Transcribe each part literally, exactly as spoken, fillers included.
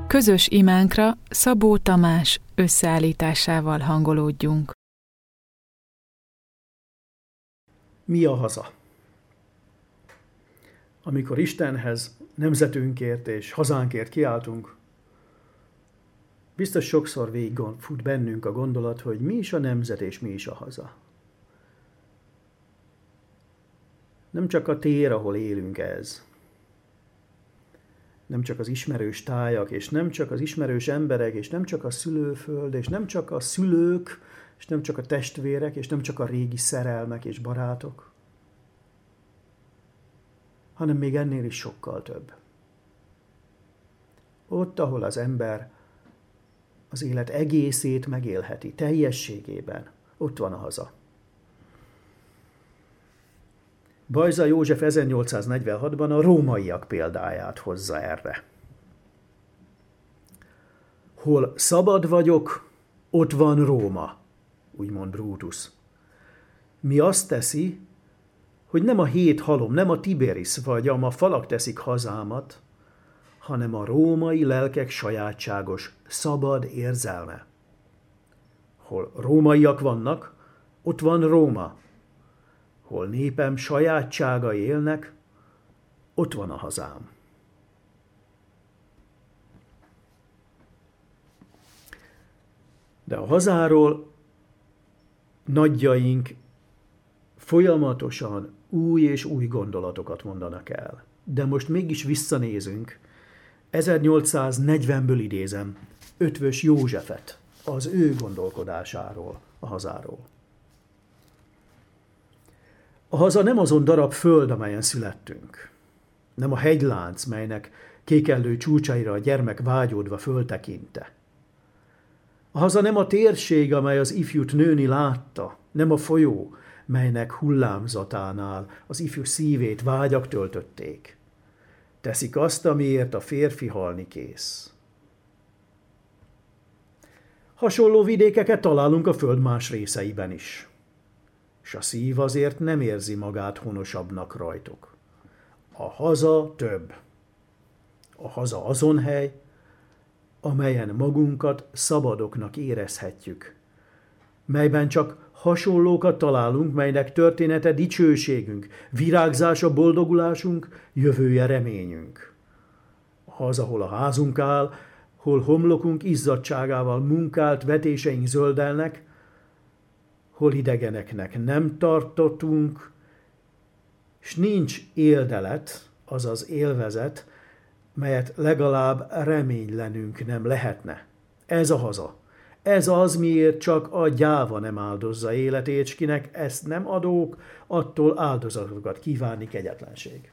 Közös imánkra Szabó Tamás összeállításával hangolódjunk. Mi a haza? Amikor Istenhez, nemzetünkért és hazánkért kiáltunk, biztos sokszor végig fut bennünk a gondolat, hogy mi is a nemzet és mi is a haza. Nem csak a tér, ahol élünk ez. Nem csak az ismerős tájak, és nem csak az ismerős emberek, és nem csak a szülőföld, és nem csak a szülők, és nem csak a testvérek, és nem csak a régi szerelmek és barátok, hanem még ennél is sokkal több. Ott, ahol az ember az élet egészét megélheti, teljességében, ott van a haza. Bajza József ezernyolcszáznegyvenhatban a rómaiak példáját hozza erre. Hol szabad vagyok, ott van Róma, úgymond Brutus. Mi azt teszi, hogy nem a hét halom, nem a Tiberisz vagy a falak teszik hazámat, hanem a római lelkek sajátságos, szabad érzelme. Hol rómaiak vannak, ott van Róma. Hol népem sajátságai élnek, ott van a hazám. De a hazáról nagyjaink folyamatosan új és új gondolatokat mondanak el. De most mégis visszanézünk, ezernyolcszáznegyvenből idézem Eötvös Józsefet, az ő gondolkodásáról, a hazáról. A haza nem azon darab föld, amelyen születtünk. Nem a hegylánc, melynek kékellő csúcsaira a gyermek vágyódva föltekinte. A haza nem a térség, amely az ifjút nőni látta, nem a folyó, melynek hullámzatánál az ifjú szívét vágyak töltötték. Teszik azt, amiért a férfi halni kész. Hasonló vidékeket találunk a föld más részeiben is. S a szív azért nem érzi magát honosabbnak rajtuk. A haza több. A haza azon hely, amelyen magunkat szabadoknak érezhetjük, melyben csak hasonlókat találunk, melynek története dicsőségünk, virágzása boldogulásunk, jövője reményünk. A haza, hol a házunk áll, hol homlokunk izzadtságával munkált vetéseink zöldelnek, hol idegeneknek nem tartottunk, s nincs éldelet, azaz élvezet, melyet legalább reménylenünk nem lehetne. Ez a haza. Ez az, miért csak a gyáva nem áldozza életét, s kinek ezt nem adók, attól áldozatokat kívánni kegyetlenség.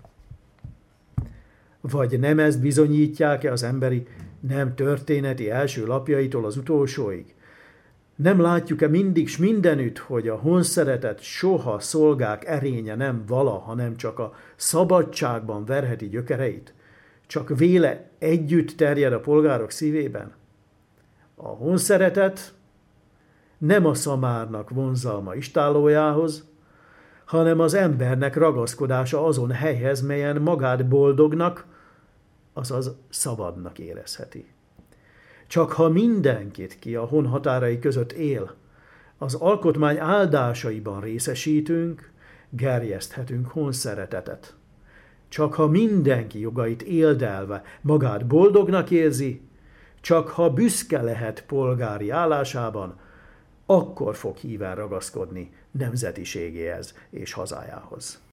Vagy nem ezt bizonyítják-e az emberi nem történeti első lapjaitól az utolsóig? Nem látjuk-e mindig s mindenütt, hogy a honszeretet soha szolgák erénye nem vala, hanem csak a szabadságban verheti gyökereit? Csak véle együtt terjed a polgárok szívében? A honszeretet nem a szamárnak vonzalma istállójához, hanem az embernek ragaszkodása azon helyhez, melyen magát boldognak, azaz szabadnak érezheti. Csak ha mindenkit, ki a hon határai között él, az alkotmány áldásaiban részesítünk, gerjeszthetünk honszeretetet. Csak ha mindenki jogait éldelve magát boldognak érzi, csak ha büszke lehet polgári állásában, akkor fog híven ragaszkodni nemzetiségéhez és hazájához.